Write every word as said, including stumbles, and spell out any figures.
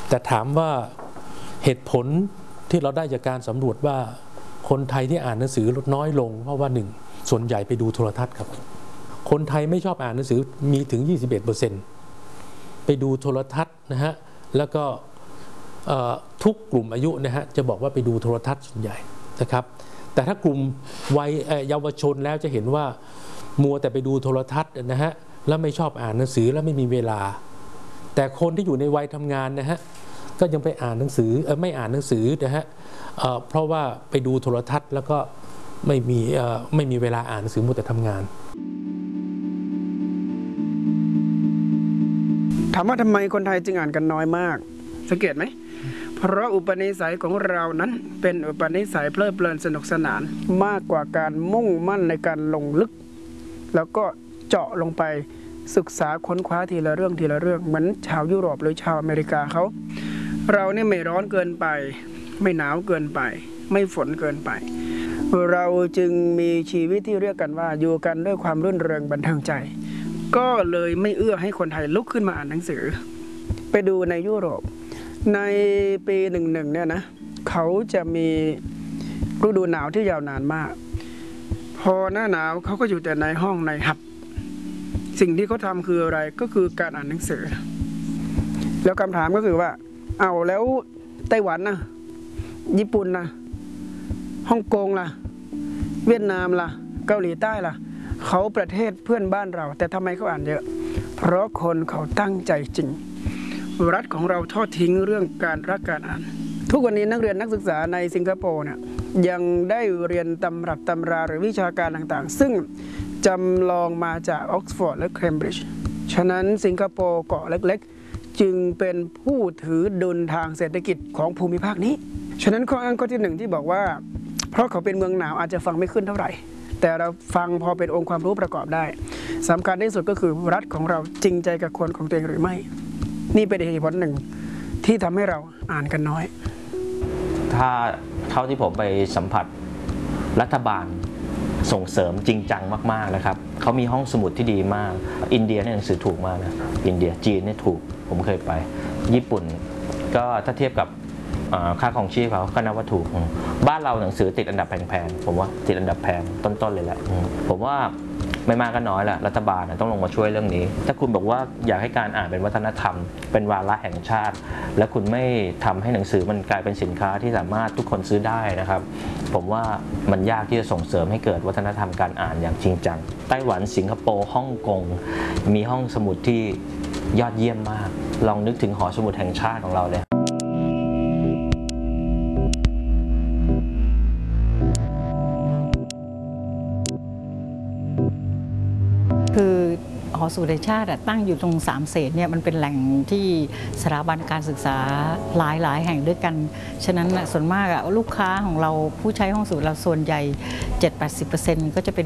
แต่ถามว่าเหตุผลที่เราได้จากการสำรวจว่าคนไทยที่อ่านหนังสือลดน้อยลงเพราะว่าหนึ่งส่วนใหญ่ไปดูโทรทัศน์ครับคนไทยไม่ชอบอ่านหนังสือมีถึง ยี่สิบเอ็ดเปอร์เซ็นต์ ไปดูโทรทัศน์นะฮะแล้วก็ทุกกลุ่มอายุนะฮะจะบอกว่าไปดูโทรทัศน์ส่วนใหญ่นะครับแต่ถ้ากลุ่มวัยเยาวชนแล้วจะเห็นว่ามัวแต่ไปดูโทรทัศน์นะฮะแล้วไม่ชอบอ่านหนังสือแล้วไม่มีเวลาแต่คนที่อยู่ในวัยทำงานนะฮะก็ยังไปอ่านหนังสือเออไม่อ่านหนังสือนะฮะ เ, เพราะว่าไปดูโทรทัศน์แล้วก็ไม่มีไม่มีเวลาอ่านหนังสือมัวแต่ทำงานถามว่าทำไมคนไทยจึงอ่านกันน้อยมากสังเกตไหมเพราะอุปนิสัยของเรานั้นเป็นอุปนิสัยเพลิดเพลินสนุกสนานมากกว่าการมุ่งมั่นในการลงลึกแล้วก็เจาะลงไปศึกษาค้นคว้าทีละเรื่องทีละเรื่องเหมือนชาวยุโรปหรือชาวอเมริกาเขาเราเนี่ยไม่ร้อนเกินไปไม่หนาวเกินไปไม่ฝนเกินไปเราจึงมีชีวิตที่เรียกกันว่าอยู่กันด้วยความรื่นเริงบันเทิงใจก็เลยไม่เอื้อให้คนไทยลุกขึ้นมาอ่านหนังสือไปดูในยุโรปในปีหนึ่งหนึ่งเนี่ยนะเขาจะมีฤดูหนาวที่ยาวนานมากพอหน้าหนาวเขาก็อยู่แต่ในห้องในหับสิ่งที่เขาทำคืออะไรก็คือการอ่านหนังสือแล้วคำถามก็คือว่าเอาแล้วไต้หวันนะญี่ปุ่นนะฮ่องกงล่ะเวียดนามล่ะเกาหลีใต้ล่ะเขาประเทศเพื่อนบ้านเราแต่ทำไมเขาอ่านเยอะเพราะคนเขาตั้งใจจริงรัฐของเราทอดทิ้งเรื่องการรักการอ่านทุกวันนี้นักเรียนนักศึกษาในสิงคโปร์เนี่ยยังได้เรียนตำรับตำราหรือวิชาการต่างๆซึ่งจำลองมาจากออกซฟอร์ดและเคมบริดจ์ฉะนั้นสิงคโปร์เกาะเล็กๆจึงเป็นผู้ถือดุลทางเศรษฐกิจของภูมิภาคนี้ฉะนั้นข้ออ้างข้อที่หนึ่งที่บอกว่าเพราะเขาเป็นเมืองหนาวอาจจะฟังไม่ขึ้นเท่าไหร่แต่เราฟังพอเป็นองค์ความรู้ประกอบได้สำคัญที่สุดก็คือรัฐของเราจริงใจกับคนของตัวเองหรือไม่นี่เป็นเหตุผลหนึ่งที่ทำให้เราอ่านกันน้อยถ้าเท่าที่ผมไปสัมผัสรัฐบาลส่งเสริมจริงจังมากๆนะครับเขามีห้องสมุดที่ดีมากอินเดียเนี่ยหนังสือถูกมากนะอินเดียจีนเนี่ยถูกผมเคยไปญี่ปุ่นก็ถ้าเทียบกับค่าของชีพเขาก็นับว่าถูกบ้านเราหนังสือติดอันดับแพงๆผมว่าติดอันดับแพงต้นๆเลยแหละผมว่าไม่มากก็น้อยแหละรัฐบาลต้องลงมาช่วยเรื่องนี้ถ้าคุณบอกว่าอยากให้การอ่านเป็นวัฒนธรรมเป็นวาระแห่งชาติและคุณไม่ทำให้หนังสือมันกลายเป็นสินค้าที่สามารถทุกคนซื้อได้นะครับผมว่ามันยากที่จะส่งเสริมให้เกิดวัฒนธรรมการอ่านอย่างจริงจังไต้หวันสิงคโปร์ฮ่องกงมีห้องสมุดที่ยอดเยี่ยมมากลองนึกถึงหอสมุดแห่งชาติของเราเลยคือหอสมุดแห่งชาติตั้งอยู่ตรงสามเสนเนี่ยมันเป็นแหล่งที่สถาบันการศึกษาหลายๆแห่งด้วยกันฉะนั้นส่วนมากลูกค้าของเราผู้ใช้ห้องสมุดเราส่วนใหญ่ เจ็ดถึงแปดสิบเปอร์เซ็นต์ ก็จะเป็น